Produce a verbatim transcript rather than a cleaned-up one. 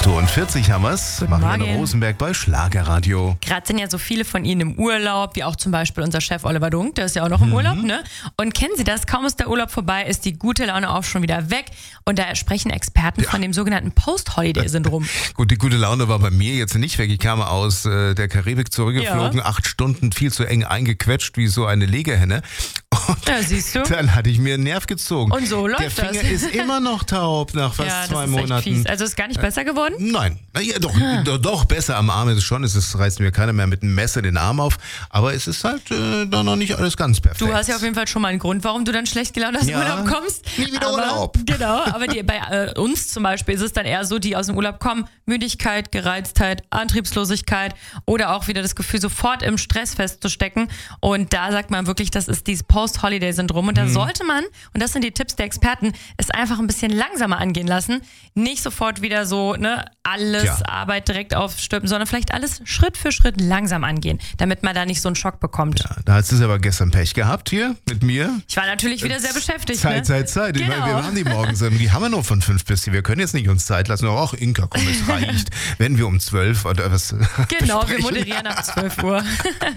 acht Uhr vierzig haben wir's. Marianne Morgen. Rosenberg bei Schlagerradio. Gerade sind ja so viele von Ihnen im Urlaub, wie auch zum Beispiel unser Chef Oliver Dunk, der ist ja auch noch im mhm. Urlaub, ne? Und kennen Sie das? Kaum ist der Urlaub vorbei, ist die gute Laune auch schon wieder weg. Und da sprechen Experten ja. von dem sogenannten Post-Holiday-Syndrom. Gut, die gute Laune war bei mir jetzt nicht weg. Ich kam aus äh, der Karibik zurückgeflogen, ja. acht Stunden viel zu eng eingequetscht wie so eine Legehenne. Und ja, siehst du. Dann hatte ich mir einen Nerv gezogen. Und so läuft das. Der Finger ist immer noch taub nach fast ja, zwei das ist Monaten. Echt fies. Also ist gar nicht besser geworden? Nein, ja, doch, doch, doch besser am Arm ist es schon. Es ist, reißt mir keiner mehr mit einem Messer den Arm auf. Aber es ist halt äh, da noch nicht alles ganz perfekt. Du hast ja auf jeden Fall schon mal einen Grund, warum du dann schlecht gelaunt aus dem ja, Urlaub kommst. Nie wieder aber, Urlaub. Genau, aber die, bei äh, uns zum Beispiel ist es dann eher so, die aus dem Urlaub kommen, Müdigkeit, Gereiztheit, Antriebslosigkeit oder auch wieder das Gefühl, sofort im Stress festzustecken. Und da sagt man wirklich, das ist dieses Post-Holiday-Syndrom. Und da mhm. sollte man, und das sind die Tipps der Experten, es einfach ein bisschen langsamer angehen lassen. Nicht sofort wieder so, ne, alles ja. Arbeit direkt aufstülpen, sondern vielleicht alles Schritt für Schritt langsam angehen, damit man da nicht so einen Schock bekommt. Ja, da hast du es aber gestern Pech gehabt hier mit mir. Ich war natürlich wieder sehr beschäftigt. Zeit, ne? Zeit, Zeit. Genau. Ich meine, wir waren die morgens, die haben wir nur von fünf bis wir können jetzt nicht uns Zeit lassen. Auch Inka, komm, es reicht. Wenn wir um zwölf oder was Genau, besprechen. wir moderieren ab zwölf Uhr.